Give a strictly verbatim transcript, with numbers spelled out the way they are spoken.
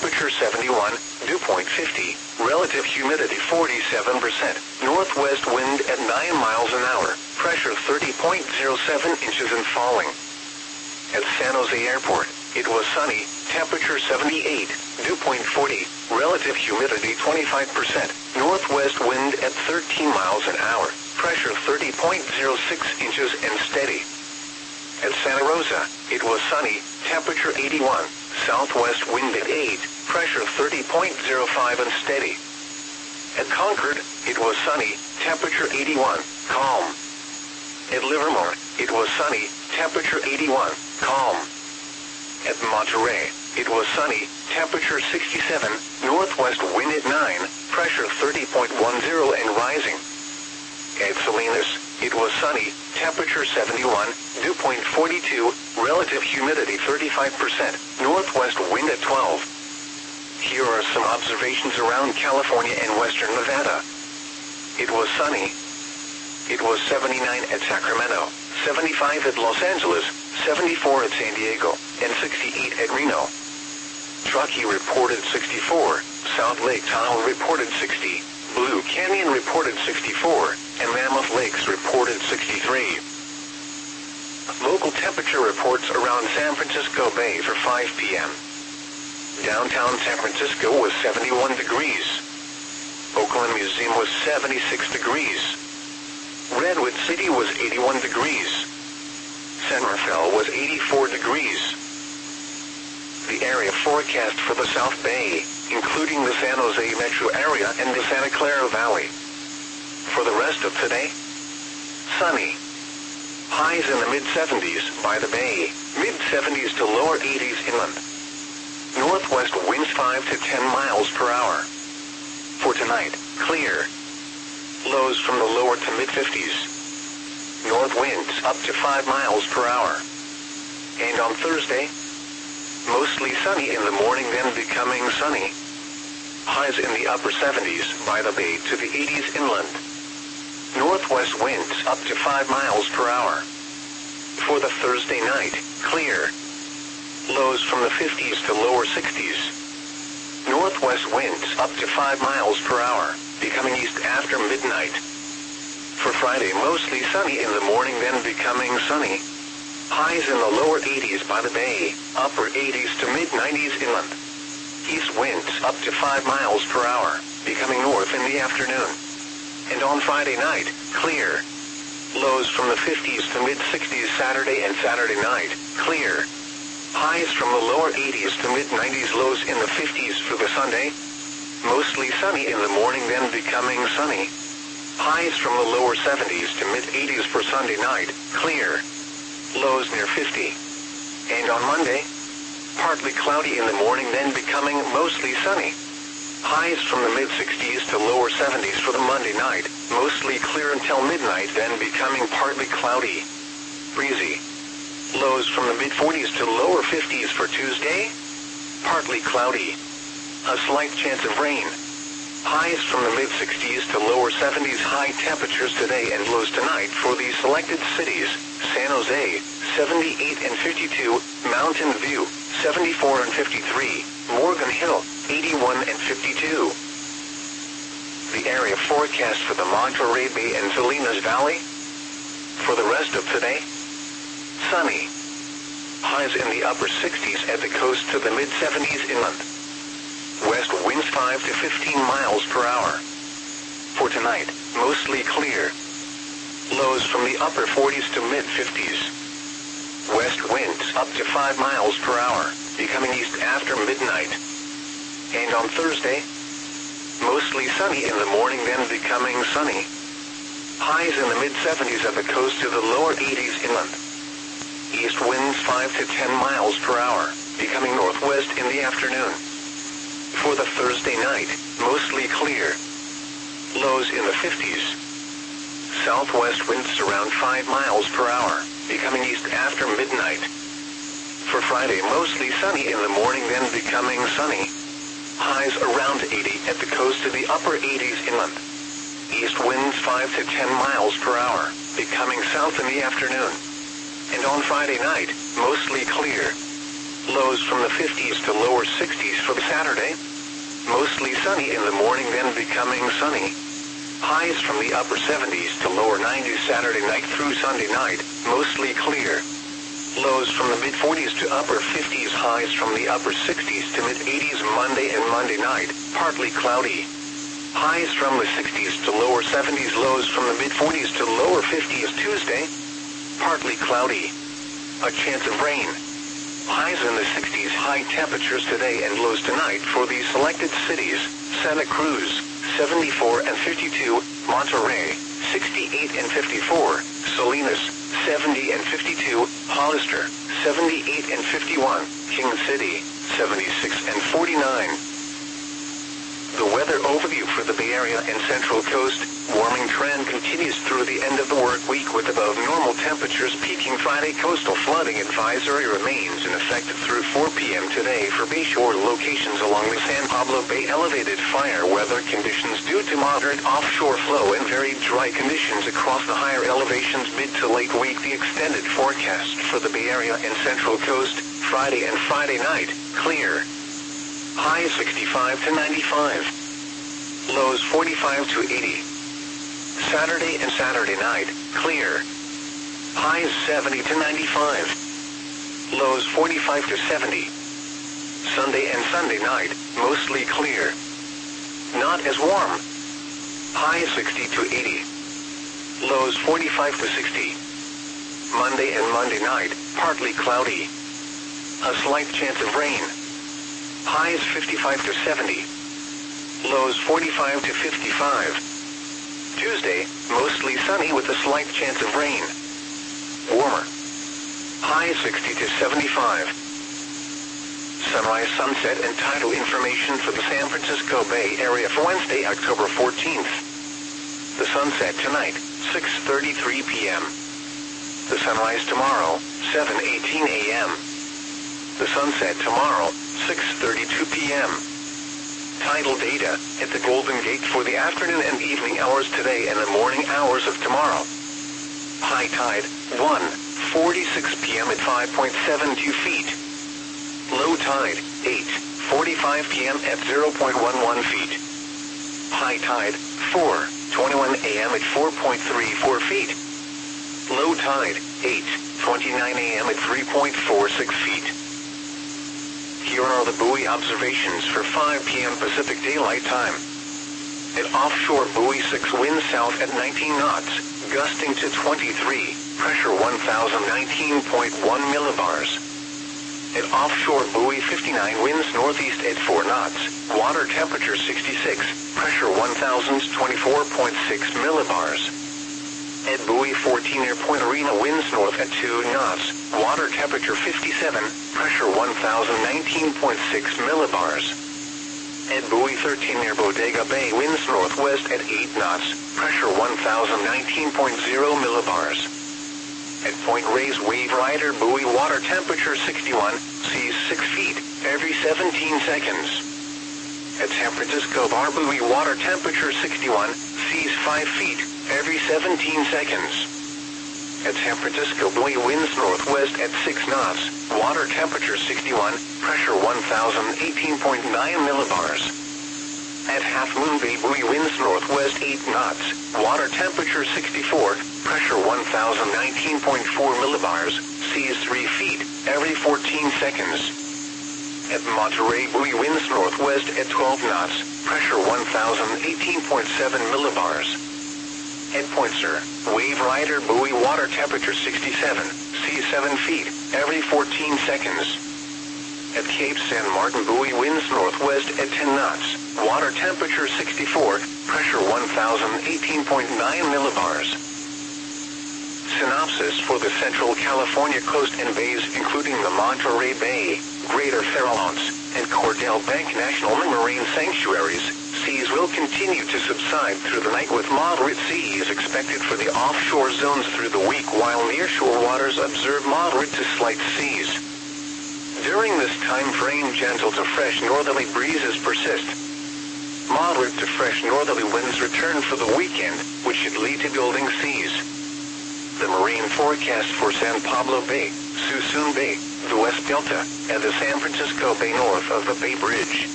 temperature seventy-one, dew point fifty, relative humidity forty-seven percent, northwest wind at nine miles an hour, pressure thirty point zero seven inches and falling. At San Jose Airport, it was sunny, temperature seventy-eight, dew point forty, relative humidity twenty-five percent, northwest wind at thirteen miles an hour, pressure thirty point zero six inches and steady. At Santa Rosa, it was sunny, temperature eighty-one, southwest wind at eight, pressure thirty point zero five and steady. At Concord, it was sunny, temperature eighty-one, calm. At Livermore, it was sunny, temperature eighty-one, calm. At Monterey, it was sunny, temperature sixty-seven, northwest wind at nine, pressure thirty point one zero and rising. At Salinas, it was sunny, temperature seventy-one, dew point forty-two, relative humidity thirty-five percent, northwest wind at twelve. Here are some observations around California and western Nevada. It was sunny. It was seventy-nine at Sacramento, seventy-five at Los Angeles, seventy-four at San Diego, and sixty-eight at Reno. Truckee reported sixty-four, South Lake Tahoe reported sixty, Blue Canyon reported sixty-four, and Mammoth Lakes reported sixty-three. Local temperature reports around San Francisco Bay for five p m Downtown San Francisco was seventy-one degrees. Oakland Museum was seventy-six degrees. Redwood City was eighty-one degrees. San Rafael was eighty-four degrees. The area forecast for the South Bay, including the San Jose metro area and the Santa Clara Valley. For the rest of today, sunny. Highs in the mid seventies by the bay, mid seventies to lower eighties inland. Northwest winds five to ten miles per hour. For tonight, clear. Lows from the lower to mid fifties. North winds up to five miles per hour. And on Thursday, mostly sunny in the morning, then becoming sunny. Highs in the upper seventies by the bay to the eighties inland. Northwest winds up to five miles per hour. For the Thursday night, clear. Lows from the fifties to lower sixties. Northwest winds up to five miles per hour, becoming east after midnight. For Friday, mostly sunny in the morning, then becoming sunny. Highs in the lower eighties by the bay, upper eighties to mid nineties inland. East winds up to five miles per hour, becoming north in the afternoon. And on Friday night, clear. Lows from the fifties to mid sixties Saturday and Saturday night, clear. Highs from the lower eighties to mid nineties, lows in the fifties for the Sunday. Mostly sunny in the morning, then becoming sunny. Highs from the lower seventies to mid eighties for Sunday night, clear. Lows near fifty. And on Monday, partly cloudy in the morning, then becoming mostly sunny. Highs from the mid sixties to lower seventies for the Monday night, mostly clear until midnight, then becoming partly cloudy. Breezy. Lows from the mid forties to lower fifties for Tuesday, partly cloudy. A slight chance of rain. Highs from the mid sixties to lower seventies, high temperatures today and lows tonight for the selected cities: San Jose, seventy-eight and fifty-two, Mountain View, seventy-four and fifty-three, Morgan Hill, eighty-one and fifty-two. The area forecast for the Monterey Bay and Salinas Valley. For the rest of today, sunny. Highs in the upper sixties at the coast to the mid seventies inland. West winds five to fifteen miles per hour. For tonight, mostly clear. Lows from the upper forties to mid fifties. West winds up to five miles per hour, becoming east after midnight. And on Thursday, mostly sunny in the morning, then becoming sunny. Highs in the mid seventies at the coast to the lower eighties inland. East winds five to ten miles per hour, becoming northwest in the afternoon. For the Thursday night, mostly clear. Lows in the fifties. Southwest winds around five miles per hour, becoming east after midnight. For Friday, mostly sunny in the morning, then becoming sunny. Highs around eighty at the coast to the upper eighties inland. East winds five to ten miles per hour, becoming south in the afternoon. And on Friday night, mostly clear. Lows from the fifties to lower sixties for the Saturday. Saturday. Mostly sunny in the morning, then becoming sunny. Highs from the upper seventies to lower nineties Saturday night through Sunday night, mostly clear. Lows from the mid-forties to upper fifties, highs from the upper sixties to mid-eighties Monday and Monday night, partly cloudy. Highs from the sixties to lower seventies, lows from the mid-forties to lower fifties Tuesday, partly cloudy. A chance of rain. Highs in the sixties, high temperatures today and lows tonight for the selected cities: Santa Cruz, seventy-four and fifty-two, Monterey, sixty-eight and fifty-four, Salinas, seventy and fifty-two, Hollister, seventy-eight and fifty-one, King City, seventy-six and forty-nine. The weather overview for the Bay Area and Central Coast. Warming trend continues through the end of the work week with above normal temperatures peaking Friday. Coastal flooding advisory remains in effect through four p.m. today for bayshore locations along the San Pablo Bay. Elevated fire weather conditions due to moderate offshore flow and very dry conditions across the higher elevations mid to late week. The extended forecast for the Bay Area and Central Coast, Friday and Friday night, clear. High sixty-five to ninety-five. Lows forty-five to eighty. Saturday and Saturday night, clear. Highs seventy to ninety-five. Lows forty-five to seventy. Sunday and Sunday night, mostly clear. Not as warm. Highs sixty to eighty. Lows forty-five to sixty. Monday and Monday night, partly cloudy. A slight chance of rain. Highs fifty-five to seventy. Lows forty-five to fifty-five. Tuesday, mostly sunny with a slight chance of rain. Warmer. High sixty to seventy-five. Sunrise, sunset, and tidal information for the San Francisco Bay Area for Wednesday, October fourteenth. The sunset tonight, six thirty-three p.m. The sunrise tomorrow, seven eighteen a.m. The sunset tomorrow, six thirty-two p.m. Tidal data at the Golden Gate for the afternoon and evening hours today and the morning hours of tomorrow. High tide, one forty-six p.m. at five point seven two feet. Low tide, eight forty-five p.m. at zero point one one feet. High tide, four twenty-one a.m. at four point three four feet. Low tide, eight twenty-nine a.m. at three point four six feet. Here are the buoy observations for five p.m. Pacific Daylight Time. At offshore buoy six, wind south at nineteen knots, gusting to twenty-three, pressure one thousand nineteen point one millibars. At offshore buoy fifty-nine, winds northeast at four knots, water temperature sixty-six, pressure one thousand twenty-four point six millibars. At buoy fourteen, near Point Arena, winds north at two knots, water temperature fifty-seven, pressure one thousand nineteen point six millibars. At buoy thirteen, near Bodega Bay, winds northwest at eight knots, pressure one thousand nineteen point zero millibars. At Point Reyes, Wave Rider buoy, water temperature sixty-one, seas six feet, every seventeen seconds. At San Francisco Bar buoy, water temperature sixty-one, seas five feet, every seventeen seconds. At San Francisco buoy, winds northwest at six knots, water temperature sixty-one, pressure one thousand eighteen point nine millibars. At Half Moon Bay buoy, winds northwest eight knots, water temperature sixty-four, pressure one thousand nineteen point four millibars, seas three feet, every fourteen seconds. At Monterey buoy, winds northwest at twelve knots, pressure one thousand eighteen point seven millibars. At Point Sur, Wave Rider buoy, water temperature sixty-seven, seas seven feet, every fourteen seconds. At Cape San Martin buoy, winds northwest at ten knots, water temperature sixty-four, pressure one thousand eighteen point nine millibars. Synopsis for the Central California coast and bays, including the Monterey Bay, Greater Farallones, and Cordell Bank National Marine Sanctuaries. Seas will continue to subside through the night with moderate seas expected for the offshore zones through the week, while nearshore waters observe moderate to slight seas. During this time frame, gentle to fresh northerly breezes persist. Moderate to fresh northerly winds return for the weekend, which should lead to building seas. The marine forecast for San Pablo Bay, Suisun Bay, the West Delta, and the San Francisco Bay north of the Bay Bridge.